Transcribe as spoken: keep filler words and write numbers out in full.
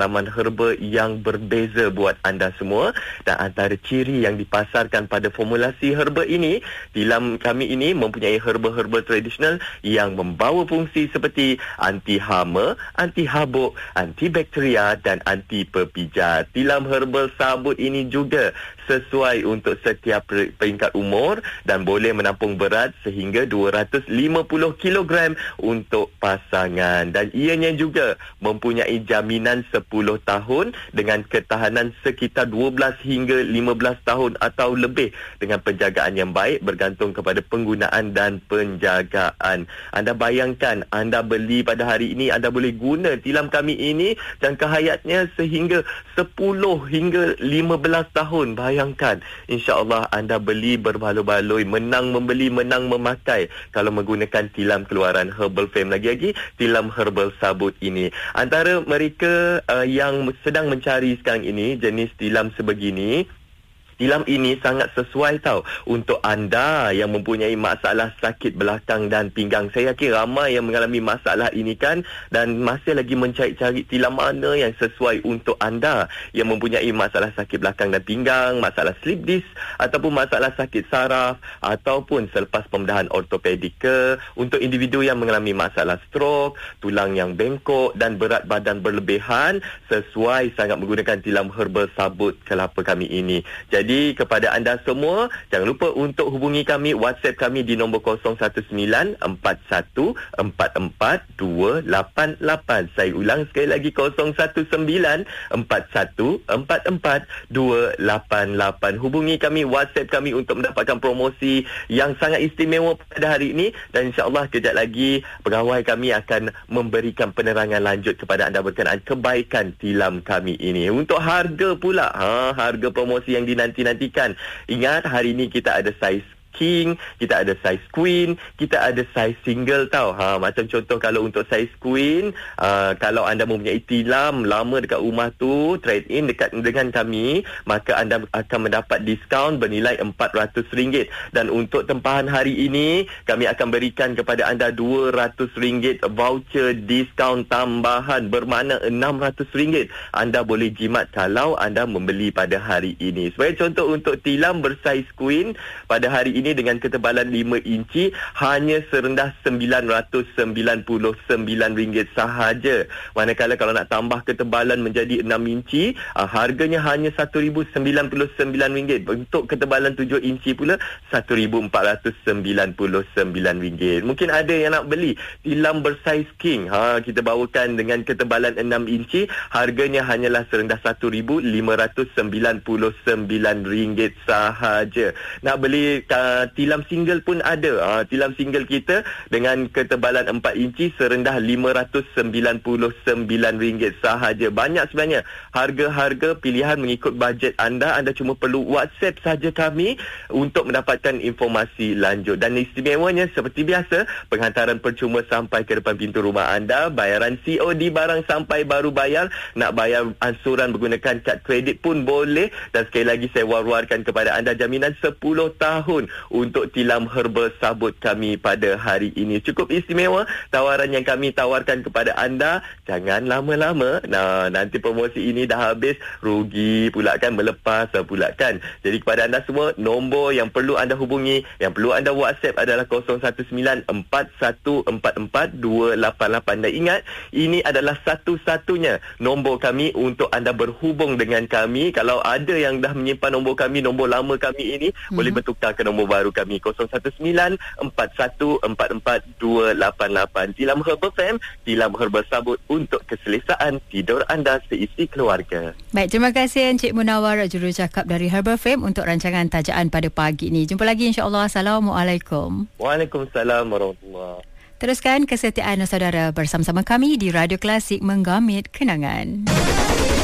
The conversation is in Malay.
tanaman herba yang berbeza buat anda semua. Dan antara ciri yang dipasarkan pada formulasi herba ini, tilam kami ini mempunyai herba-herba tradisional yang membawa fungsi seperti anti hama, anti habuk, antibakteria dan anti pepijat. Tilam herbal sabut ini juga sesuai untuk setiap peringkat umur dan boleh menampung berat sehingga dua ratus lima puluh kilogram untuk pasangan. Dan ianya juga mempunyai jaminan sepuluh tahun dengan ketahanan sekitar dua belas hingga lima belas tahun atau lebih dengan penjagaan yang baik bergantung kepada penggunaan dan penjagaan. Anda bayangkan, anda beli pada hari ini, anda boleh guna tilam kami ini jangka hayatnya sehingga sepuluh hingga lima belas tahun. Bayangkan, insya-Allah anda beli berbaloi-baloi, menang membeli, menang memakai kalau menggunakan tilam keluaran Herbal Fame. Lagi-lagi tilam herbal sabut ini. Antara mereka uh, yang sedang mencari sekarang ini jenis tilam sebegini, tilam ini sangat sesuai tau untuk anda yang mempunyai masalah sakit belakang dan pinggang. Saya yakin ramai yang mengalami masalah ini kan, dan masih lagi mencari-cari tilam mana yang sesuai untuk anda yang mempunyai masalah sakit belakang dan pinggang, masalah slip disc ataupun masalah sakit saraf ataupun selepas pembedahan ortopedik ke, untuk individu yang mengalami masalah stroke, tulang yang bengkok dan berat badan berlebihan. Sesuai sangat menggunakan tilam herbal sabut kelapa kami ini. Jadi Jadi kepada anda semua, jangan lupa untuk hubungi kami, WhatsApp kami di nombor kosong satu sembilan empat satu empat empat dua lapan lapan. Saya ulang sekali lagi, kosong satu sembilan empat satu empat empat dua lapan lapan. Hubungi kami, WhatsApp kami untuk mendapatkan promosi yang sangat istimewa pada hari ini. Dan insya-Allah kejap lagi pegawai kami akan memberikan penerangan lanjut kepada anda berkenaan kebaikan tilam kami ini. Untuk harga pula, ha, harga promosi yang dinanti nantikan. Ingat, hari ini kita ada saiz king, kita ada saiz queen, kita ada saiz single tau. Ha, macam contoh kalau untuk saiz queen, uh, kalau anda mempunyai tilam lama dekat rumah tu, trade in dekat dengan kami, maka anda akan mendapat diskaun bernilai empat ratus ringgit. Dan untuk tempahan hari ini, kami akan berikan kepada anda dua ratus ringgit voucher diskaun tambahan, bermakna enam ratus ringgit anda boleh jimat kalau anda membeli pada hari ini. Sebagai contoh, untuk tilam bersaiz queen pada hari ini ini dengan ketebalan lima inci hanya serendah sembilan ratus sembilan puluh sembilan ringgit sahaja. Manakala kalau nak tambah ketebalan menjadi enam inci, uh, harganya hanya satu ribu sembilan puluh sembilan ringgit. Untuk ketebalan tujuh inci pula satu ribu empat ratus sembilan puluh sembilan ringgit. Mungkin ada yang nak beli tilam bersaiz king, ha, kita bawakan dengan ketebalan enam inci, harganya hanyalah serendah satu ribu lima ratus sembilan puluh sembilan ringgit sahaja. Nak beli uh, tilam single pun ada. Ha, tilam single kita dengan ketebalan empat inci serendah lima ratus sembilan puluh sembilan ringgit sahaja. Banyak sebenarnya harga-harga pilihan mengikut bajet anda. Anda cuma perlu WhatsApp saja kami untuk mendapatkan informasi lanjut. Dan istimewanya seperti biasa, penghantaran percuma sampai ke depan pintu rumah anda. Bayaran C O D barang sampai baru bayar. Nak bayar ansuran menggunakan kad kredit pun boleh. Dan sekali lagi saya war-warkan kepada anda jaminan sepuluh tahun untuk tilam herba sabut kami pada hari ini. Cukup istimewa tawaran yang kami tawarkan kepada anda. Jangan lama-lama. Nah, nanti promosi ini dah habis, rugi pula kan, melepas pula kan. Jadi kepada anda semua, nombor yang perlu anda hubungi, yang perlu anda WhatsApp adalah kosong satu sembilan empat satu empat empat dua lapan lapan. Dan ingat, ini adalah satu-satunya nombor kami untuk anda berhubung dengan kami. Kalau ada yang dah menyimpan nombor kami, nombor lama kami ini, hmm. boleh bertukar ke nombor baru kami kosong satu sembilan empat satu empat empat dua lapan lapan. Tilam Herbal Fame, tilam herbal sabut untuk keselesaan tidur anda seisi keluarga. Baik, terima kasih Encik Munawar, jurucakap dari Herbal Fame untuk rancangan tajaan pada pagi ini. Jumpa lagi insya-Allah. Assalamualaikum. Waalaikumsalam warahmatullahi. Teruskan kesetiaan saudara bersama-sama kami di Radio Klasik, menggamit kenangan.